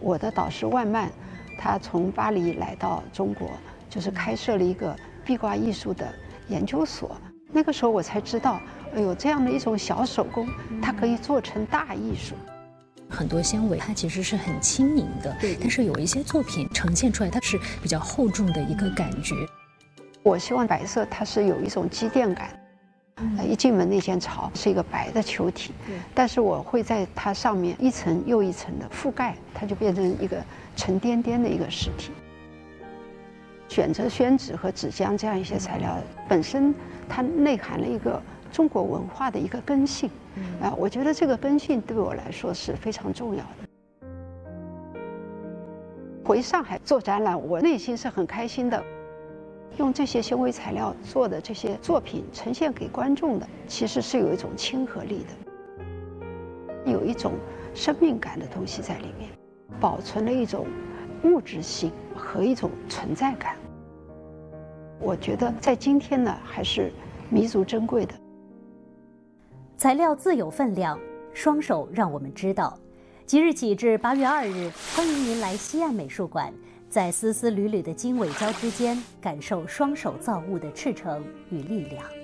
我的导师万曼，他从巴黎来到中国，就是开设了一个壁挂艺术的研究所。那个时候我才知道，哎呦，这样的一种小手工，它可以做成大艺术。 很多纤维它其实是很轻盈的，但是有一些作品呈现出来，它是比较厚重的一个感觉。 我希望白色它是有一种积淀感。一进门那间巢是一个白的球体，但是我会在它上面一层又一层的覆盖，它就变成一个沉甸甸的一个实体。选择宣纸和纸浆这样一些材料，本身它内含了一个中国文化的一个根性，我觉得这个根性对我来说是非常重要的。回上海做展览，我内心是很开心的。用这些纤维材料做的这些作品呈现给观众的，其实是有一种亲和力的，有一种生命感的东西在里面，保存了一种物质性和一种存在感。我觉得在今天呢，还是弥足珍贵的。 材料自有分量，双手让我们知道。即日起至8月2日，欢迎您来西岸美术馆。在丝丝缕缕的经纬胶之间，感受双手造物的赤诚与力量。